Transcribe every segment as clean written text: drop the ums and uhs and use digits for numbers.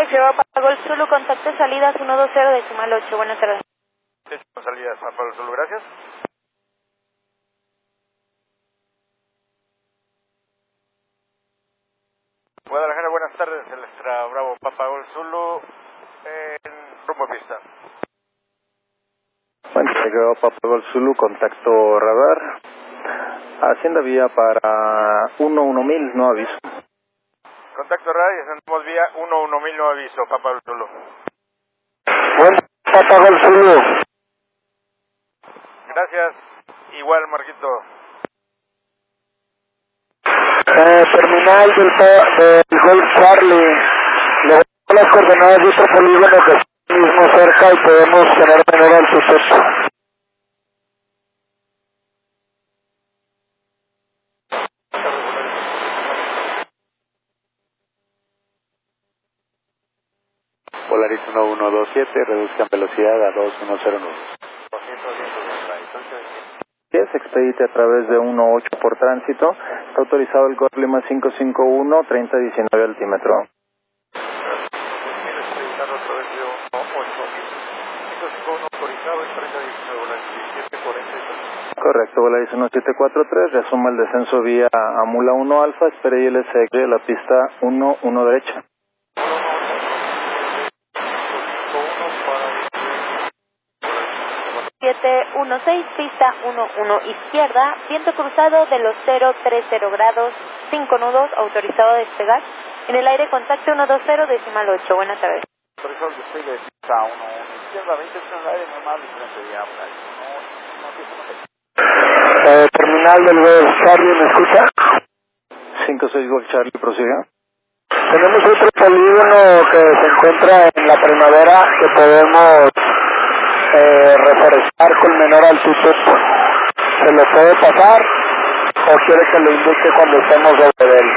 Sierra Papa Golf Zulu, contacto salidas 120 decimal 8, buenas tardes. Sí, salidas Papa Golf Zulu, gracias. Guadalajara, buenas tardes, el extra Bravo Papa Golf Zulu en rumbo a pista. Bueno, llegó Papa Golf Zulu, contacto radar. Hacienda vía para 11000, no aviso. Contacto radar y ascendemos vía 11000, no aviso, Papa Golf Zulu. Bueno, Papa Golf Zulu. Gracias, igual Marquito. Terminal del Golf Charlie. Le doy las coordenadas de otro polígono que está mismo cerca y podemos tener menor altitud. Polaris 1127, reduzcan velocidad a 2109. 10, expedite a través de 18 por tránsito. Está autorizado el Golf Lima 551, 3019 altímetro. Correcto, Volaris 1743, resuma el descenso vía Amula 1 Alfa, espere ILS de la pista 1 derecha. 716, pista 11 izquierda, viento cruzado de los 030 grados, 5 nudos, autorizado a despegar. En el aire contacto 120 decimal 8, buenas tardes. Autorizado el despegue de pista 11 izquierda, 20 en el aire normal, diferente vía. Terminal del Golf Charlie, ¿me escucha? 56 Golf Charlie, prosiga. Tenemos otro polígono que se encuentra en la primavera que podemos reforestar con menor altitud. ¿Se lo puede pasar o quiere que lo indique cuando estemos sobre él?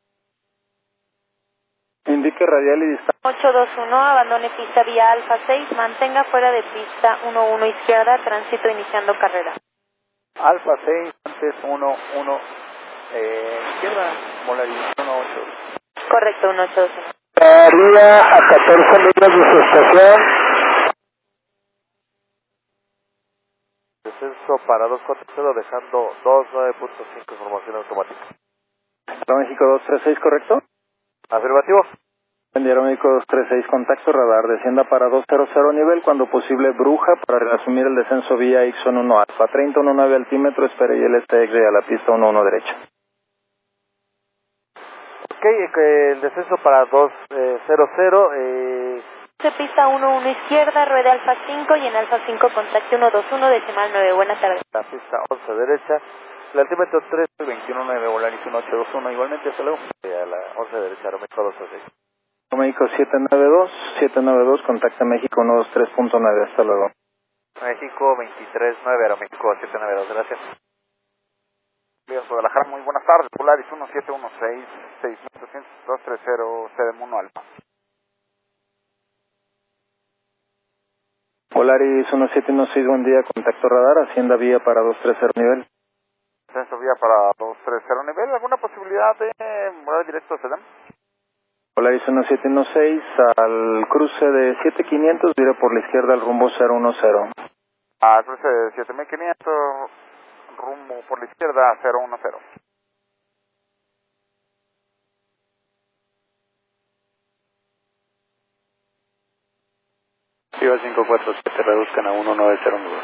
Indique radial y distancia. 821, abandone pista vía Alfa 6, mantenga fuera de pista 11 izquierda, tránsito iniciando carrera. Alfa 6, antes 11, izquierda, Volaris 18. Correcto, 182. Estaría a 14 millas de su estación. Descenso para 240, dejando 29.5, información automática. México 236, ¿correcto? Afirmativo. México 236, contacto radar, descienda para 200 nivel, cuando posible Bruja, para reasumir el descenso vía Ixon 1 Alfa, 3019 altímetro, espere y el STX a la pista 11 derecha. Ok, el descenso para 200, Pista 11 izquierda, rueda Alfa 5 y en Alfa 5 contacto 121 decimal 9, buenas tardes. la pista 11 derecha, el altímetro 3, 21.9, Volaris 1821, igualmente hasta luego, a la 11 derecha, México 236. México 792, contacta México 123.9, hasta luego. México 239, Aeroméxico 792, gracias. Guadalajara, muy buenas tardes, Polaris 1716, 6800, 230, CDM 1 Alfa. Polaris 1716, buen día, contacto radar, Hacienda vía para 230 nivel. Descenso vía para 230 nivel, ¿alguna posibilidad de volar directo a CDM? Polaris 1716, al cruce de 7500, vira por la izquierda al rumbo 010. A cruce de 7500, rumbo por la izquierda 010. Viva 547, reduzcan a 1909.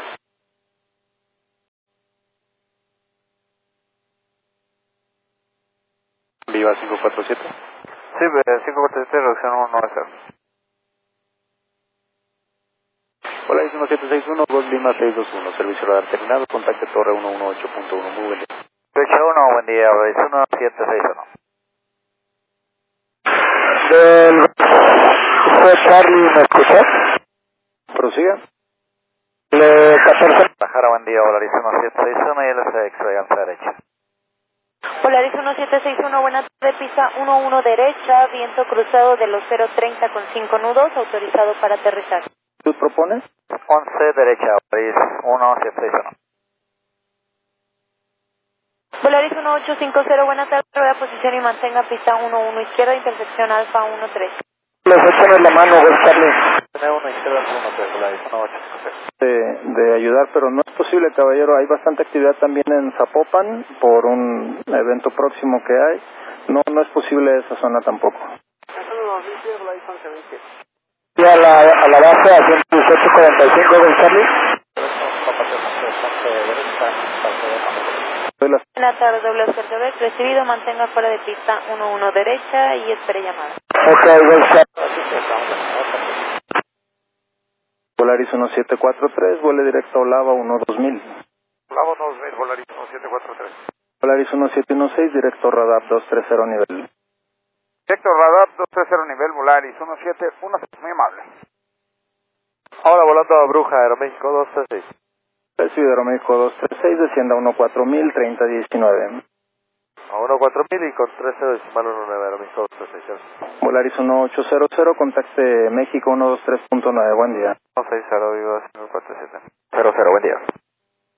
Viva 547. Sí, 547, reducción 190. Polaris 1761, Golf Lima 621, servicio radar terminado, contacte torre 118.1, muy buen día. Derecha 1, buen día, Polaris 1761. Del Golf Charlie, ¿me escucha? Prosiga. Le 14. Guadalajara, buen día, Volaris 1761 y LSX, alza derecha. Polaris 1761, buenas tardes, pista 11 derecha, viento cruzado de los 030 con 5 nudos, autorizado para aterrizar. ¿Tú propones? 11 derecha, Polaris 1761. Polaris 1850, buenas tardes, rueda posición y mantenga pista 11 izquierda, intersección Alfa 13. Les echan la mano, Gol Charlie. Tenemos una izquierda por 1-3, Volaris 1-8. De ayudar, pero no es posible, caballero. Hay bastante actividad también en Zapopan por un evento próximo que hay. No es posible esa zona tampoco. Y a la base a 118.45, Gol Charlie. Buenas tardes, WCRTV. Recibido, mantenga fuera de pista 11 derecha y espere llamada. Ok, Gol Charlie. Volaris 1743, vuele directo a Olava 12000. Olava 2000, Volaris 1743. Volaris 1716, directo Radar 230 nivel. Directo Radar 230 nivel, Volaris 1716, muy amable. Ahora volando a Bruja, Aeroméxico 236. Recibido Aeroméxico 236, descienda a 14000, 3019. A 14000 y con 30 decimal 19, Aeroméxico 236. Volaris 1800, contacte México 123.9, buen día. 160, vivo 54.